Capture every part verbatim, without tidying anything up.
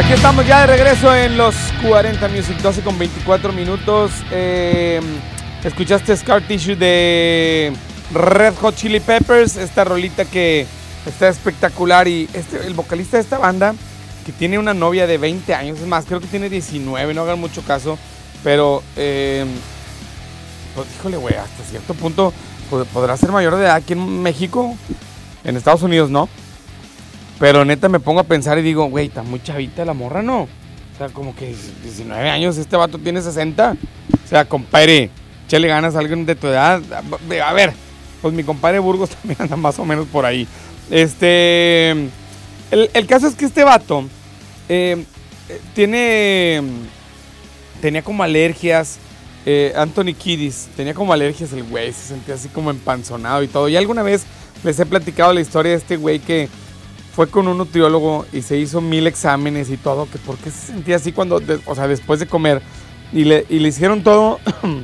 Aquí estamos ya de regreso en los cuarenta Music, doce con veinticuatro minutos. Eh, escuchaste Scar Tissue de Red Hot Chili Peppers, esta rolita que está espectacular. Y este, el vocalista de esta banda, que tiene una novia de veinte años, es más, creo que tiene diecinueve, no hagan mucho caso. Pero, eh, pues híjole, güey, hasta cierto punto podrá ser mayor de edad aquí en México. En Estados Unidos no. Pero neta me pongo a pensar y digo, güey, está muy chavita la morra, ¿no? O sea, como que diecinueve años, este vato tiene sesenta. O sea, compadre, échale ganas a alguien de tu edad. A ver, pues mi compadre Burgos también anda más o menos por ahí. Este, el, el caso es que este vato eh, tiene, tenía como alergias. Eh, Anthony Kiedis tenía como alergias el güey, se sentía así como empanzonado y todo. Y alguna vez les he platicado la historia de este güey que fue con un nutriólogo y se hizo mil exámenes y todo, que por qué se sentía así cuando, de, o sea, después de comer. Y le, y le hicieron todo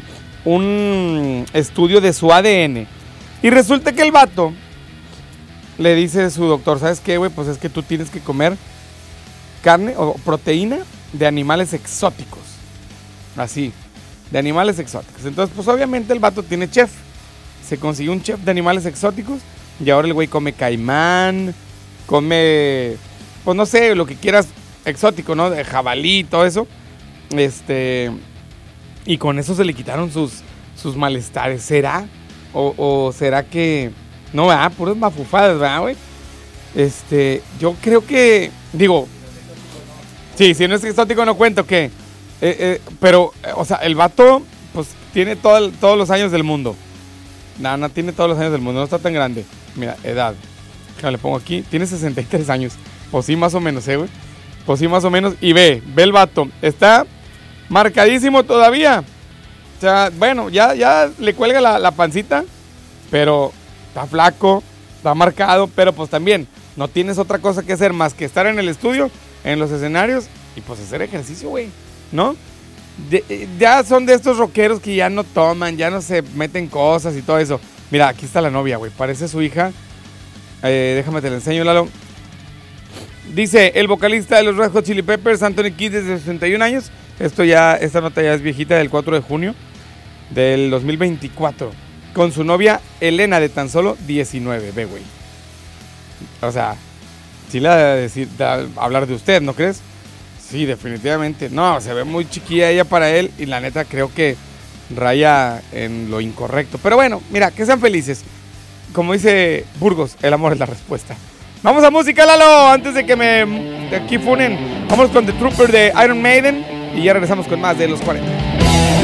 un estudio de su A D N. Y resulta que el vato le dice a su doctor, ¿sabes qué, güey? Pues es que tú tienes que comer carne o proteína de animales exóticos. Así, de animales exóticos. Entonces, pues obviamente el vato tiene chef. Se consiguió un chef de animales exóticos y ahora el güey come caimán, come, pues no sé, lo que quieras exótico, ¿no? De jabalí, todo eso. Este, y con eso se le quitaron sus, sus malestares. ¿Será? O, o será que, no, ¿verdad? Puras mafufadas, ¿verdad, güey? Este, yo creo que, digo, sí, si no es exótico no cuento, ¿qué? Eh, eh, pero, o sea, el vato, pues, tiene todo el, todos los años del mundo. No, no tiene todos los años del mundo, no está tan grande. Mira, edad. Le pongo aquí, tiene sesenta y tres años. Pues sí, más o menos, eh, güey. Pues sí, más o menos. Y ve, ve el vato. Está marcadísimo todavía. O sea, bueno, ya, ya le cuelga la, la pancita. Pero está flaco, está marcado. Pero pues también, no tienes otra cosa que hacer más que estar en el estudio, en los escenarios y pues hacer ejercicio, güey. ¿No? De, ya son de estos rockeros que ya no toman, ya no se meten cosas y todo eso. Mira, aquí está la novia, güey. Parece su hija. Eh, déjame te la enseño, Lalo. Dice el vocalista de los Red Hot Chili Peppers, Anthony Kiedis, de sesenta y un años. Esto ya, esta nota ya es viejita, del cuatro de junio del dos mil veinticuatro. Con su novia Elena, de tan solo diecinueve. Ve, güey. O sea, sí le ha de decir, de hablar de usted, ¿no crees? Sí, definitivamente. No, se ve muy chiquilla ella para él. Y la neta creo que raya en lo incorrecto. Pero bueno, mira, que sean felices. Como dice Burgos, el amor es la respuesta. Vamos a música, Lalo, antes de que me de aquí funen. Vamos con The Trooper de Iron Maiden y ya regresamos con más de los cuarenta.